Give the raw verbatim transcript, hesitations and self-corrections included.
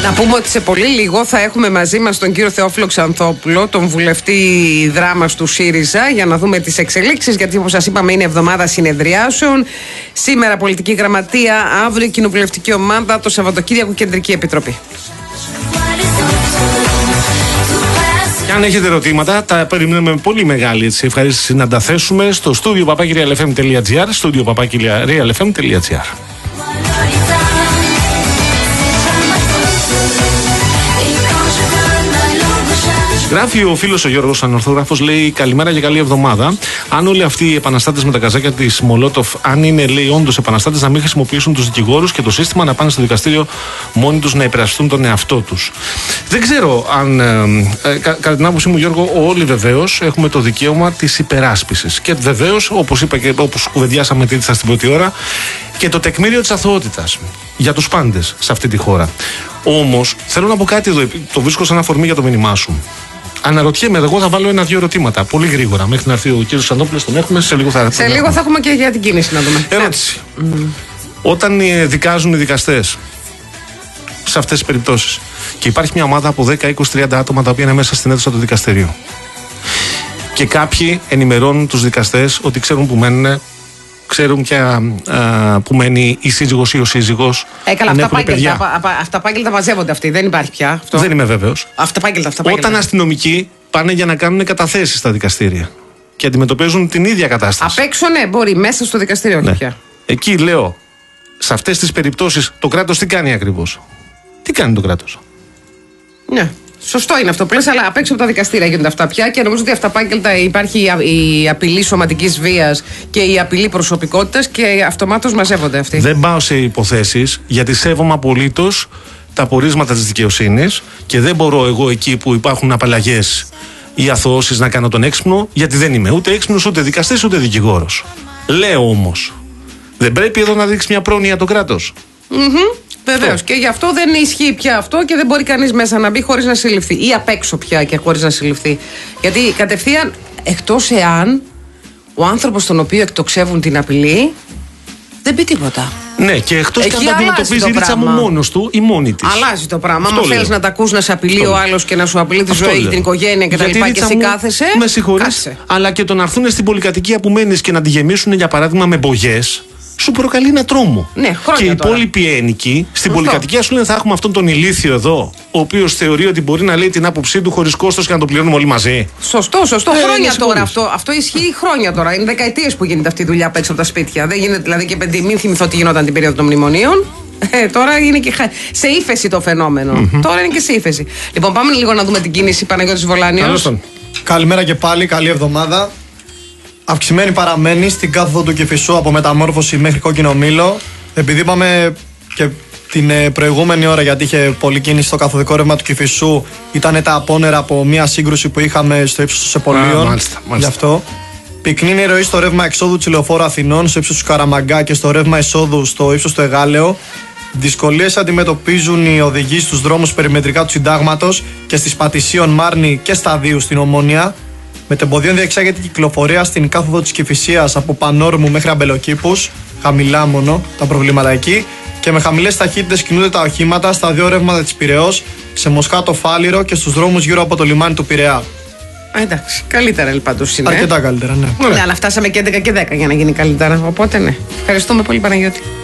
Να πούμε ότι σε πολύ λίγο θα έχουμε μαζί μας τον κύριο Θεόφιλο Ξανθόπουλο, τον βουλευτή Δράμας του ΣΥΡΙΖΑ, για να δούμε τις εξελίξεις, γιατί όπως σας είπαμε είναι εβδομάδα συνεδριάσεων. Σήμερα πολιτική γραμματεία, αύριο κοινοβουλευτική ομάδα, το Σαββατοκύριακο Κεντρική Επιτροπή. Και αν έχετε ερωτήματα, τα περιμένουμε με πολύ μεγάλη έτσι, ευχαρίστηση να τα θέσουμε στο στούντιο παπάκι real f m τελεία g r, στούντιο παπάκι real f m τελεία g r. Γράφει ο φίλος ο Γιώργος Ανορθόγραφος, λέει καλημέρα και καλή εβδομάδα. Αν όλοι αυτοί οι επαναστάτες με τα καζάκια της Μολότοφ, αν είναι λέει όντως επαναστάτες, να μην χρησιμοποιήσουν τους δικηγόρους και το σύστημα, να πάνε στο δικαστήριο μόνοι τους να υπερασπιστούν τον εαυτό τους. Δεν ξέρω αν, ε, ε, κα, κατά την άποψή μου Γιώργο, όλοι βεβαίως έχουμε το δικαίωμα της υπεράσπισης. Και βεβαίως, όπως είπα και όπως κουβεντιάσαμε τίτλα στην πρώτη ώρα, και το τεκμήριο της αθωότητας για τους πάντες σε αυτή τη χώρα. Όμως, θέλω να πω κάτι εδώ, το βρίσκω σαν αφορμή για το μήνυμά σου. Αναρωτιέμαι, εγώ θα βάλω ένα-δύο ερωτήματα πολύ γρήγορα μέχρι να έρθει ο κύριος Ξανθόπουλος. Τον έχουμε, σε λίγο θα Σε λίγο θα έχουμε και για την κίνηση να δούμε. Ερώτηση. Mm. Όταν δικάζουν οι δικαστές σε αυτές τις περιπτώσεις και υπάρχει μια ομάδα από δέκα, είκοσι, τριάντα άτομα τα οποία είναι μέσα στην αίθουσα του δικαστηρίου και κάποιοι ενημερώνουν τους δικαστές ότι ξέρουν που μένουν, ξέρουν πια α, που μένει η σύζυγος ή ο σύζυγος. Έκαλα, αυτά πάγγελτα μαζεύονται αυτοί, δεν υπάρχει πια αυτό. Δεν είμαι βέβαιος. Αυταπάγγελτα, αυταπάγγελτα. Όταν αστυνομικοί πάνε για να κάνουν καταθέσεις στα δικαστήρια και αντιμετωπίζουν την ίδια κατάσταση. Απ' έξω, ναι, μπορεί, μέσα στο δικαστήριο όχι ναι. πια. Εκεί λέω, σε αυτές τις περιπτώσεις, το κράτος τι κάνει ακριβώς? Τι κάνει το κράτος? Ναι. Σωστό είναι αυτό που λες, αλλά απ' έξω από τα δικαστήρια γίνονται αυτά πια και νομίζω ότι αυταπάγγελτα υπάρχει η απειλή σωματικής βίας και η απειλή προσωπικότητας και αυτομάτως μαζεύονται αυτοί. Δεν πάω σε υποθέσεις, γιατί σέβομαι απολύτως τα πορίσματα της δικαιοσύνης και δεν μπορώ εγώ εκεί που υπάρχουν απαλλαγές ή αθωώσεις να κάνω τον έξυπνο, γιατί δεν είμαι ούτε έξυπνος, ούτε δικαστής, ούτε δικηγόρος. Λέω όμως, δεν πρέπει εδώ να δείξει μια πρόνοια το κράτος? Mm-hmm. Βεβαίως. Και γι' αυτό δεν ισχύει πια αυτό και δεν μπορεί κανείς μέσα να μπει χωρίς να συλληφθεί. Ή απ' έξω πια και χωρίς να συλληφθεί. Γιατί κατευθείαν, εκτός εάν ο άνθρωπος τον οποίο εκτοξεύουν την απειλή δεν πει τίποτα. Ναι, και εκτός και αν τα αντιμετωπίζει η ρίτσα μου μόνος του ή μόνη της. Αλλάζει το πράγμα. Αν θέλεις να τα ακούς να σε απειλεί αυτό ο άλλος και να σου απειλεί τη ζωή, την οικογένεια κτλ. Και, και εσύ κάθεσαι. Με συγχωρείς. Αλλά και το να έρθουν στην πολυκατοικία που μένεις και να τη γεμίσουν για παράδειγμα με μπογιές, σου προκαλεί ένα τρόμο. Ναι, και οι υπόλοιποι ένοικοι στην πολυκατοικία σου λένε θα έχουμε αυτόν τον ηλίθιο εδώ, ο οποίος θεωρεί ότι μπορεί να λέει την άποψή του χωρίς κόστος και να το πληρώνουμε όλοι μαζί. Σωστό, σωστό. Ε, χρόνια τώρα αυτό. Αυτό ισχύει χρόνια τώρα. Είναι δεκαετίες που γίνεται αυτή η δουλειά απ' έξω από τα σπίτια. Δεν γίνεται δηλαδή και πέντε. Μην θυμηθώ τι γινόταν την περίοδο των μνημονίων. Ε, τώρα είναι και σε ύφεση το φαινόμενο. Mm-hmm. Τώρα είναι και σε ύφεση. Λοιπόν, πάμε λίγο να δούμε την κίνηση. Παναγιώτης Βολάνιος. Καλημέρα και πάλι, καλή εβδομάδα. Αυξημένη παραμένει στην κάθοδο του Κηφισού από Μεταμόρφωση μέχρι Κόκκινο Μήλο. Επειδή είπαμε και την προηγούμενη ώρα, γιατί είχε πολλή κίνηση στο καθοδικό ρεύμα του Κηφισού, ήταν τα απόνερα από μια σύγκρουση που είχαμε στο ύψος των Σεπολίων. Ah, μάλιστα, μάλιστα. Γι' αυτό. Πυκνή είναι η ροή στο ρεύμα εξόδου της Λεωφόρου Αθηνών, στο ύψος του Καραμαγκά και στο ρεύμα εισόδου στο ύψος του Εγάλεο. Δυσκολίες αντιμετωπίζουν οι οδηγοί στους δρόμους περιμετρικά του Συντάγματος και στις Πατησίων Μάρνη και Σταδίου στην Ομόνια. Με τεμποδίων διεξάγεται η κυκλοφορία στην κάθοδο της Κηφισίας από Πανόρμου μέχρι Αμπελοκήπους, χαμηλά μόνο τα προβλήματα εκεί, και με χαμηλές ταχύτητες κινούνται τα οχήματα στα δύο ρεύματα της Πειραιώς, σε Μοσχάτο Φάληρο και στους δρόμους γύρω από το λιμάνι του Πειραιά. Α, εντάξει, καλύτερα πάντως είναι. Αρκετά καλύτερα, ναι. Ναι, αλλά φτάσαμε και έντεκα και δέκα για να γίνει καλύτερα. Οπότε ναι. Ευχαριστούμε πολύ, Παναγιώτη.